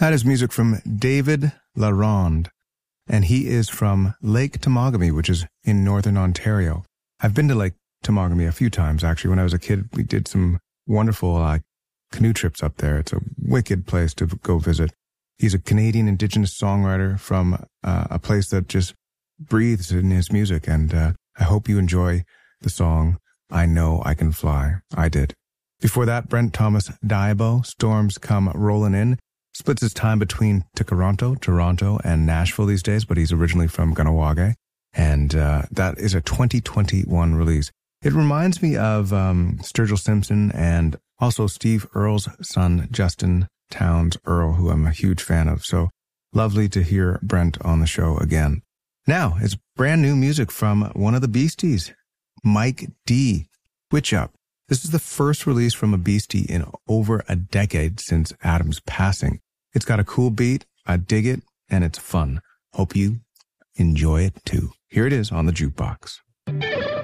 That is music from David Laronde, and he is from Lake Temagami, which is in northern Ontario. I've been to Lake Temagami a few times, actually. When I was a kid, we did some wonderful canoe trips up there. It's a wicked place to go visit. He's a Canadian Indigenous songwriter from a place that just breathes in his music, and I hope you enjoy the song, I Know I Can Fly. I did. Before that, Brent Thomas Diabo, Storms Come Rolling In. Splits his time between Toronto, and Nashville these days, but he's originally from Kahnawake, and that is a 2021 release. It reminds me of Sturgill Simpson and also Steve Earle's son, Justin Townes Earle, who I'm a huge fan of. So lovely to hear Brent on the show again. Now, it's brand new music from one of the Beasties, Mike D. Witch Up. This is the first release from a Beastie in over a decade since Adam's passing. It's got a cool beat, I dig it, and it's fun. Hope you enjoy it too. Here it is on the Jukebox.